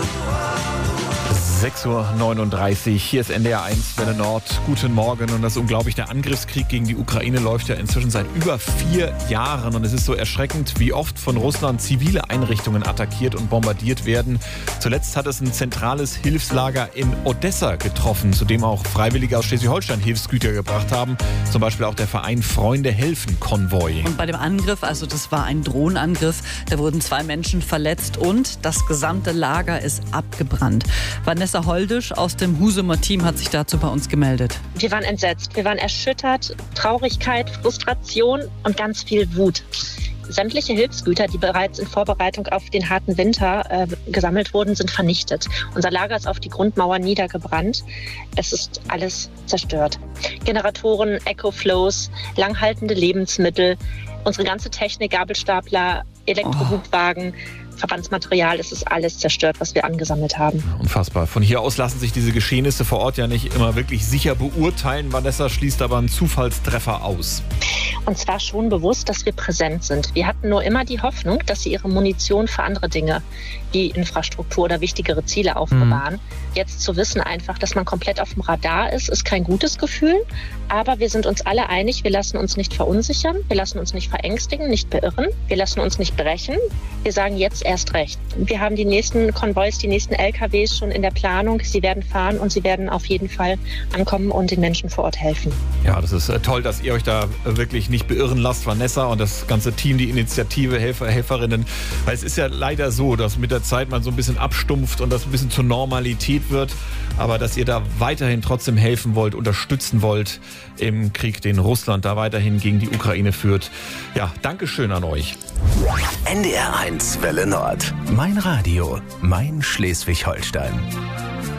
6:39 Uhr, hier ist NDR 1 Welle Nord. Guten Morgen. Und das ist unglaublich, der Angriffskrieg gegen die Ukraine läuft ja inzwischen seit über 4 Jahren. Und es ist so erschreckend, wie oft von Russland zivile Einrichtungen attackiert und bombardiert werden. Zuletzt hat es ein zentrales Hilfslager in Odessa getroffen, zu dem auch Freiwillige aus Schleswig-Holstein Hilfsgüter gebracht haben. Zum Beispiel auch der Verein Freunde helfen Konvoi. Und bei dem Angriff, also das war ein Drohnenangriff, da wurden 2 Menschen verletzt und das gesamte Lager ist abgebrannt. Vanessa Holdisch aus dem Husumer Team hat sich dazu bei uns gemeldet. Wir waren entsetzt, wir waren erschüttert, Traurigkeit, Frustration und ganz viel Wut. Sämtliche Hilfsgüter, die bereits in Vorbereitung auf den harten Winter gesammelt wurden, sind vernichtet. Unser Lager ist auf die Grundmauer niedergebrannt. Es ist alles zerstört. Generatoren, Ecoflows, langhaltende Lebensmittel, unsere ganze Technik, Gabelstapler, Elektrohubwagen, Verbandsmaterial, es ist alles zerstört, was wir angesammelt haben. Unfassbar. Von hier aus lassen sich diese Geschehnisse vor Ort ja nicht immer wirklich sicher beurteilen. Vanessa schließt aber einen Zufallstreffer aus. Und zwar schon bewusst, dass wir präsent sind. Wir hatten nur immer die Hoffnung, dass sie ihre Munition für andere Dinge wie Infrastruktur oder wichtigere Ziele aufbewahren. Jetzt zu wissen einfach, dass man komplett auf dem Radar ist kein gutes Gefühl. Aber wir sind uns alle einig, wir lassen uns nicht verunsichern, wir lassen uns nicht verängstigen, nicht beirren, wir lassen uns nicht brechen. Wir sagen jetzt erst recht. Wir haben die nächsten Konvois, die nächsten LKWs schon in der Planung. Sie werden fahren und sie werden auf jeden Fall ankommen und den Menschen vor Ort helfen. Ja, das ist toll, dass ihr euch da wirklich nicht beirren lasst, Vanessa und das ganze Team, die Initiative, Helfer, Helferinnen. Weil es ist ja leider so, dass mit der Zeit man so ein bisschen abstumpft und das ein bisschen zur Normalität wird. Aber dass ihr da weiterhin trotzdem helfen wollt, unterstützen wollt im Krieg, den Russland da weiterhin gegen die Ukraine führt. Ja, Dankeschön an euch. NDR 1 Welle Nord. Mein Radio, mein Schleswig-Holstein.